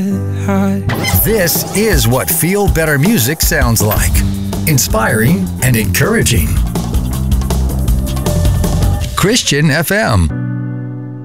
This is what Feel Better music sounds like. Inspiring and encouraging. Christian FM.